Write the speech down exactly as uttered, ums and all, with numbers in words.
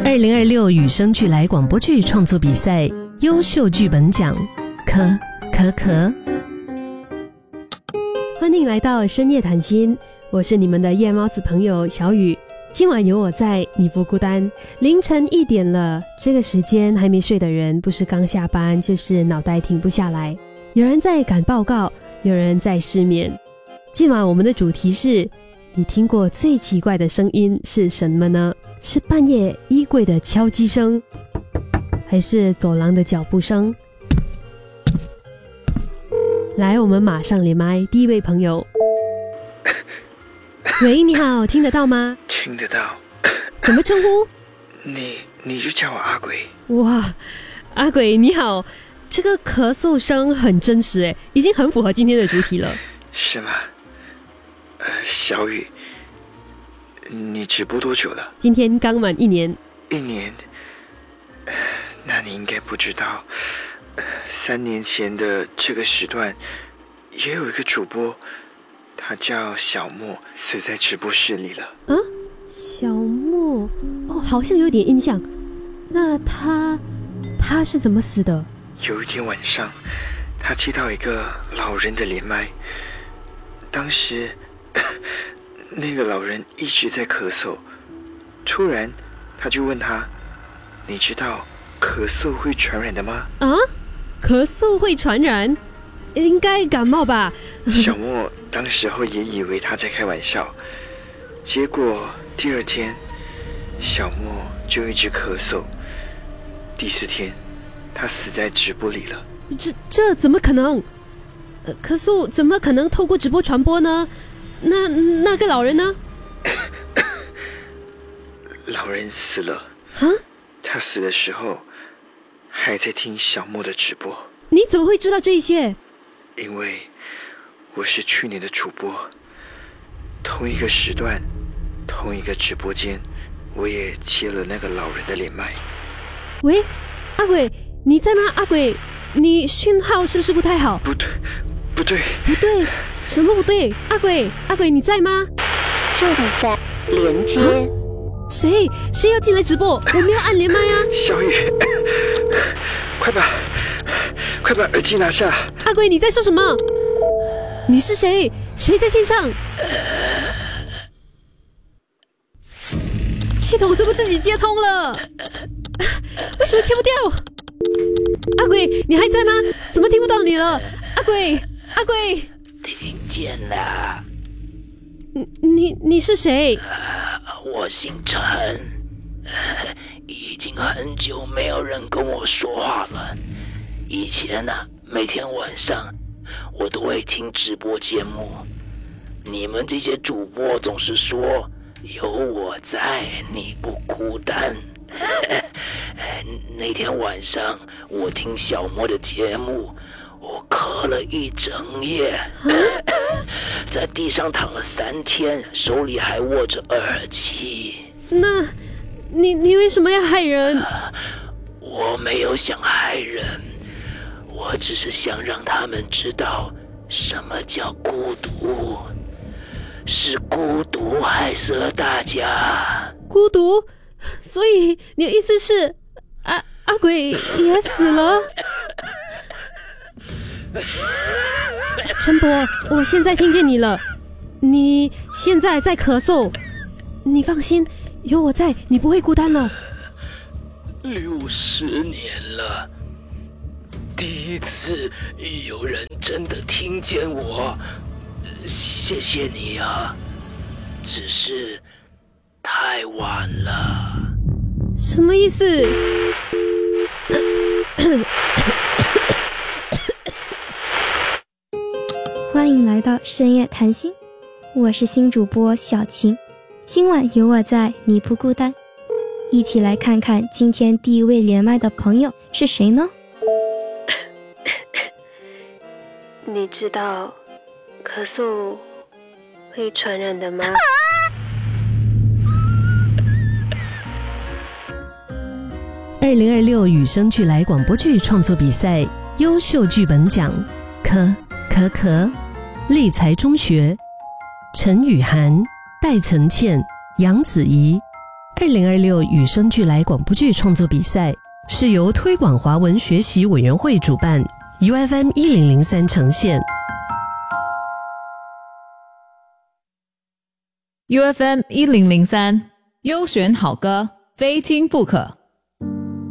二零二六有声剧来广播剧创作比赛优秀剧本奖，可可可。 欢迎来到深夜谈心，我是你们的夜猫子朋友小雨。今晚有我在，你不孤单。凌晨一点了，这个时间还没睡的人，不是刚下班，就是脑袋停不下来。有人在赶报告，有人在失眠。今晚我们的主题是：你听过最奇怪的声音是什么呢？是半夜衣柜的敲击声，还是走廊的脚步声？来，我们马上连麦，第一位朋友。喂，你好，听得到吗？ 听得到。 怎么称呼？ 你你就叫我阿鬼。 哇，阿鬼你好，这个咳嗽声很真实诶，已经很符合今天的主题了。 是吗？呃，小雨，你直播多久了？ 今天刚满一年。 一年？呃、那你应该不知道，呃，三年前的这个时段，也有一个主播，他叫小莫，死在直播室里了。 啊，小莫，哦，好像有点印象。那他，他是怎么死的？ 有一天晚上，他接到一个老人的连麦，当时那个老人一直在咳嗽，突然他就问他，你知道咳嗽会传染的吗？ 啊，咳嗽会传染？应该感冒吧。 小莫当时候也以为他在开玩笑，结果第二天小莫就一直咳嗽，第四天他死在直播里了。 这这怎么可能？呃，咳嗽怎么可能透过直播传播呢？那那个老人呢？ 老人死了。 啊？ 他死的时候还在听小莫的直播。 你怎么会知道这些？ 因为我是去年的主播，同一个时段，同一个直播间，我也接了那个老人的连麦。 喂，阿鬼，你在吗？阿鬼，你讯号是不是不太好？ 不对，不对， 不对，什么不对？阿鬼，阿鬼，你在吗？ 正在连接。 啊、谁？谁要进来直播？我没有按连麦啊！ 小雨，快把，快把耳机拿下！ 阿鬼，你在说什么？你是谁？谁在线上？系统怎么自己接通了？为什么切不掉？阿鬼，你还在吗？怎么听不到你了？阿鬼，阿鬼， 听见了。 你你你是谁？ 呃、我姓陈、呃，已经很久没有人跟我说话了。以前啊，每天晚上我都会听直播节目，你们这些主播总是说有我在，你不孤单。那天晚上我听小莫的节目，我咳了一整夜，在地上躺了三天，手里还握着耳机。 那你你为什么要害人？ 呃、我没有想害人，我只是想让他们知道什么叫孤独，是孤独害死了大家。 孤独？所以你的意思是阿阿鬼也死了？陈伯，我现在听见你了，你现在在咳嗽，你放心，有我在，你不会孤单了。 六十年了，第一次有人真的听见我，谢谢你啊，只是太晚了。 什么意思？ 欢迎来到深夜谈心，我是新主播小晴，今晚有我在，你不孤单。一起来看看今天第一位连麦的朋友是谁呢？ 你知道咳嗽会传染的吗？ 二零二六有声剧来广播剧创作比赛优秀剧本奖，可可可，立才中学，陈雨涵、戴岑倩、杨子怡， 二零二六与生俱来广播剧创作比赛是由推广华文学习委员会主办， U F M 一零零三呈现。 U F M 一零零三，优选好歌，非听不可。